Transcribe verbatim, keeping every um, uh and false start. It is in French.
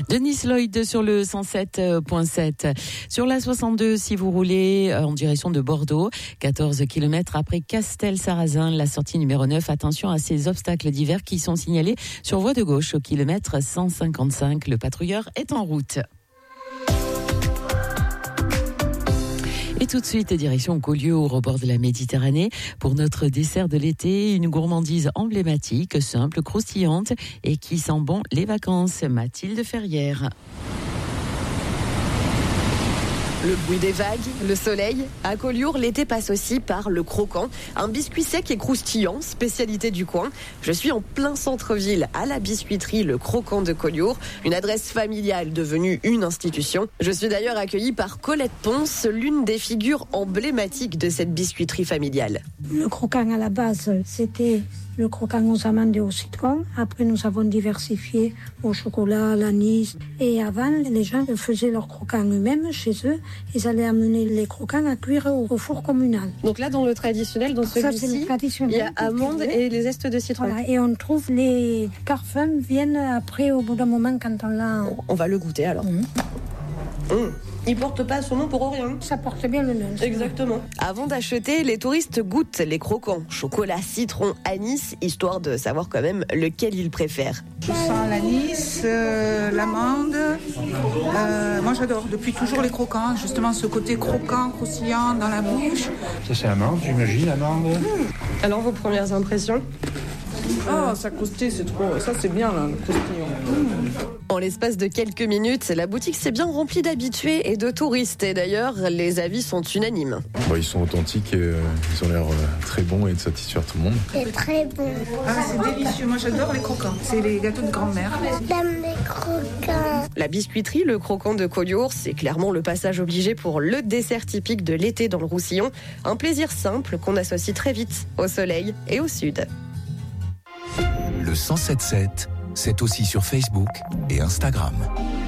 Denise Lloyd sur le cent sept virgule sept. Sur la soixante-deux, si vous roulez en direction de Bordeaux, quatorze kilomètres après Castel-Sarrazin, la sortie numéro neuf. Attention à ces obstacles divers qui sont signalés sur voie de gauche au kilomètre cent cinquante-cinq. Le patrouilleur est en route. Et tout de suite, direction Collioure, au bord de la Méditerranée, pour notre dessert de l'été, une gourmandise emblématique, simple, croustillante et qui sent bon les vacances. Mathilde Ferrière. Le bruit des vagues, le soleil. À Collioure, l'été passe aussi par le croquant, un biscuit sec et croustillant, spécialité du coin. Je suis en plein centre-ville, à la biscuiterie Le Croquant de Collioure, une adresse familiale devenue une institution. Je suis d'ailleurs accueillie par Colette Ponce, l'une des figures emblématiques de cette biscuiterie familiale. Le croquant à la base, c'était le croquant aux amandes et au citron. Après, nous avons diversifié au chocolat, à l'anis. Et avant, les gens faisaient leurs croquants eux-mêmes chez eux. Ils allaient amener les croquants à cuire au four communal. Donc là, dans le traditionnel, dans celui-ci, il y a amandes et les zestes de citron. Voilà, et on trouve les parfums viennent après, au bout d'un moment, quand on l'a... On va le goûter alors. Mmh. Mmh. Il porte pas son nom pour rien. Ça porte bien le nom. Exactement. Avant d'acheter, les touristes goûtent les croquants. Chocolat, citron, anis, histoire de savoir quand même lequel ils préfèrent. Je sens l'anis, euh, l'amande. Euh, moi j'adore depuis toujours les croquants. Justement ce côté croquant, croustillant dans la bouche. Ça c'est l'amande, j'imagine, l'amande. Mmh. Alors vos premières impressions ? Ah, ça croustille, c'est trop. Ça, c'est bien, là, le croustillon. Mmh. En l'espace de quelques minutes, la boutique s'est bien remplie d'habitués et de touristes. Et d'ailleurs, les avis sont unanimes. Bon, ils sont authentiques, et, euh, ils ont l'air euh, très bons et de satisfaire tout le monde. C'est très bon. Ah, c'est délicieux. Moi, j'adore les croquants. C'est les gâteaux de grand-mère. J'aime les croquants. La biscuiterie, le croquant de Collioure, c'est clairement le passage obligé pour le dessert typique de l'été dans le Roussillon. Un plaisir simple qu'on associe très vite au soleil et au sud. Le cent sept virgule sept, c'est aussi sur Facebook et Instagram.